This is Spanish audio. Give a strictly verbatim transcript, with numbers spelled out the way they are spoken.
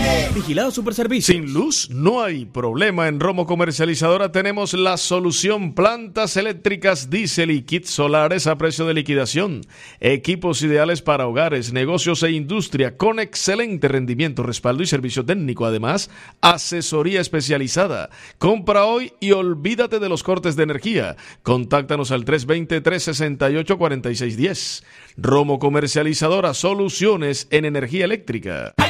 Vigilado Superservicio. Sin luz no hay problema. En Romo Comercializadora tenemos la solución: plantas eléctricas, diésel y kits solares a precio de liquidación. Equipos ideales para hogares, negocios e industria con excelente rendimiento, respaldo y servicio técnico. Además, asesoría especializada. Compra hoy y olvídate de los cortes de energía. Contáctanos al tres dos cero, tres seis ocho, cuatro seis uno cero. Romo Comercializadora, soluciones en energía eléctrica.